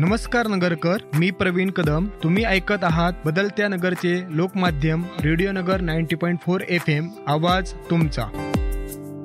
नमस्कार नगरकर, मी प्रवीण कदम. तुम्ही ऐकत आहात बदलत्या नगरचे लोकमाध्यम रेडिओ नगर 90.4 FM. आवाज तुमचा.